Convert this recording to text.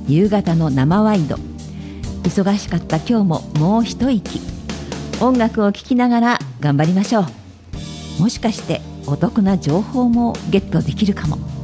夕方の生ワイド。忙しかった今日ももう一息。音楽を聴きながら頑張りましょう。もしかしてお得な情報もゲットできるかも。